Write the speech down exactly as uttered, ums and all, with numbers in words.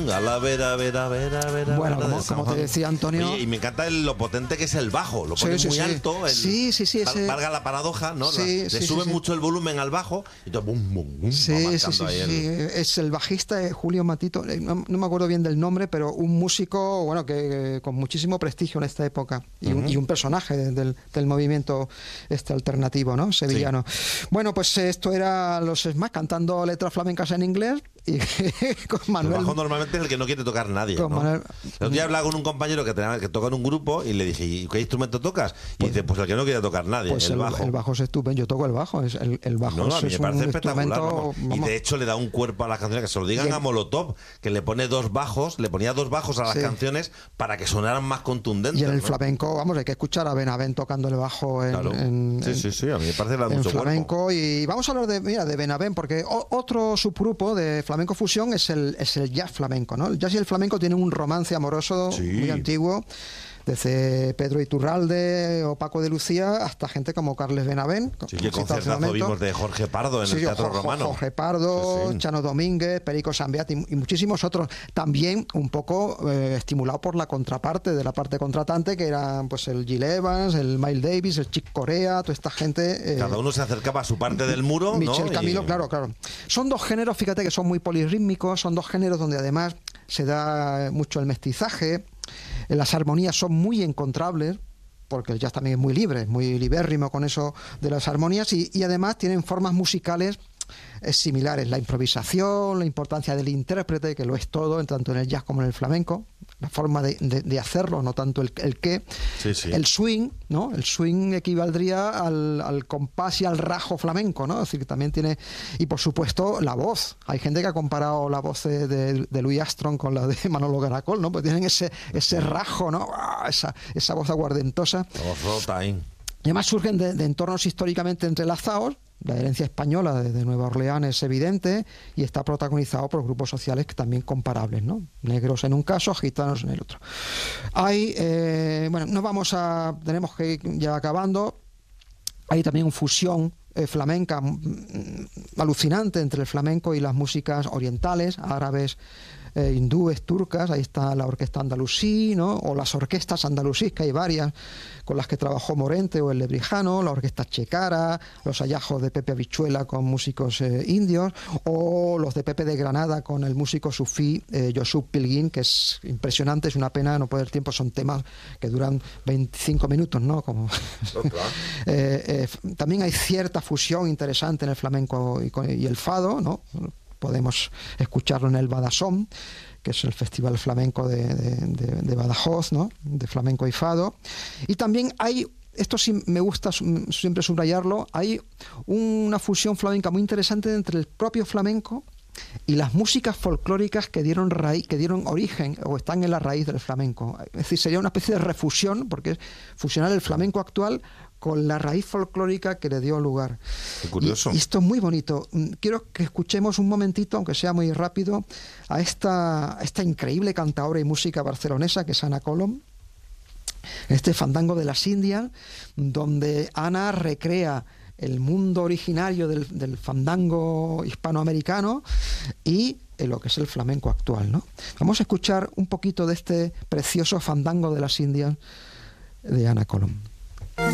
a la vera, vera, vera, vera. Bueno, vera, como, como te decía Antonio. Oye, y me encanta el, lo potente que es el bajo. Lo Sí, pones sí, muy sí. alto. El, Sí, sí, sí, ese- Valga la paradoja, ¿no? Sí, La- sí, le sí, sube sí. mucho el volumen al bajo y todo bum, bum, bum, va Sí, sí, marcando sí, ahí sí. el- Es el bajista eh, Julio Matito, eh, no, no me acuerdo bien del nombre, pero un músico, bueno, que, que con muchísimo prestigio en esta época y, un, Ujú. y un personaje de- del, del movimiento este alternativo, ¿no? Sevillano. Bueno, pues eh, esto era los Smash cantando letras flamencas en inglés y con El Manuel. bajo normalmente es el que no quiere tocar nadie, Con ¿no? Manuel- El otro día hablaba con un compañero que, tenía, que toca en un grupo y le dije, ¿y qué instrumento tocas? Y dice, pues el que no quiere tocar nadie, Pues el, el, bajo. el bajo es estupendo. Yo toco el bajo. Es el, el bajo No, no, a es, mí me es parece un espectacular. instrumento, vamos. Y vamos, de hecho le da un cuerpo a las canciones, que se lo digan Y el- a Molotov, que le pone dos bajos, le ponía dos bajos a las Sí. canciones para que sonaran más contundentes. y en el ¿no? flamenco, vamos, hay que escuchar a Benavent tocando el bajo en, Claro. en- sí, en- sí, sí, a mí me parece que le da en mucho flamenco. cuerpo. Y vamos a hablar de, mira, de Benavent, porque o- otro subgrupo de flamenco fusión es el, es el jazz flamenco, ¿no? El jazz y el flamenco tienen un romance amoroso Sí. muy antiguo, desde Pedro Iturralde o Paco de Lucía hasta gente como Carles Benavent. Sí, como qué he citado hace un concertazo momento. vimos de Jorge Pardo en Sí, el Teatro Jo- Jo- Romano. Jorge Pardo, Sí, sí. Chano Domínguez, Perico Sambeat y, y muchísimos otros. También un poco eh, estimulado por la contraparte, de la parte contratante, que eran pues el Gil Evans, el Miles Davis, el Chick Corea, toda esta gente. eh, Cada uno se acercaba a su parte del muro, ¿no? Michel Camilo, Y- claro, claro. Son dos géneros, fíjate que son muy polirrítmicos, son dos géneros donde además se da mucho el mestizaje, eh, las armonías son muy encontrables, porque el jazz también es muy libre, es muy libérrimo con eso de las armonías, y, y además tienen formas musicales eh, similares, la improvisación, la importancia del intérprete, que lo es todo, en tanto en el jazz como en el flamenco, la forma de, de- de hacerlo, no tanto el, el qué, Sí, sí. el swing, ¿no? El swing equivaldría al, al compás y al rajo flamenco, ¿no? Es decir, que también tiene, y por supuesto la voz. Hay gente que ha comparado la voz de, de, de Louis Armstrong con la de Manolo Caracol, ¿no? Pues tienen ese, ese rajo, ¿no? ¡Ah! Esa, esa voz aguardentosa. La voz rota ahí. Y además surgen de, de entornos históricamente entrelazados. La herencia española de, de Nueva Orleans es evidente y está protagonizado por grupos sociales que también comparables, ¿no? Negros en un caso, gitanos en el otro. Hay, eh, bueno, no vamos a, tenemos que ir ya acabando. Hay también una fusión eh, flamenca mm, alucinante entre el flamenco y las músicas orientales, árabes, eh, hindúes, turcas. Ahí está la orquesta andalusí, ¿no? O las orquestas andalusíes, que hay varias, con las que trabajó Morente o el Lebrijano, la orquesta checara, los hallazgos de Pepe Habichuela con músicos eh, indios, o los de Pepe de Granada con el músico sufí eh, Yusuf Pilguín, que es impresionante. Es una pena no poder tiempo, son temas que duran veinticinco minutos, ¿no? Como eh, eh, también hay cierta fusión interesante en el flamenco y, con- y el fado, ¿no? Podemos escucharlo en el Badasón, que es el festival flamenco de, de- de- de Badajoz, ¿no? De flamenco y fado. Y también hay, esto sí me gusta su- siempre subrayarlo, hay una fusión flamenca muy interesante entre el propio flamenco y las músicas folclóricas que dieron raíz, que dieron origen o están en la raíz del flamenco. Es decir, sería una especie de refusión, porque es fusionar el flamenco actual con la raíz folclórica que le dio lugar. Qué curioso. Y, y esto es muy bonito. Mm, Quiero que escuchemos un momentito, aunque sea muy rápido, a esta, a esta increíble cantadora y música barcelonesa que es Ana Colom, este fandango de las Indias, donde Ana recrea el mundo originario del, del fandango hispanoamericano y en lo que es el flamenco actual, ¿no? Vamos a escuchar un poquito de este precioso fandango de las Indias de Ana Colom.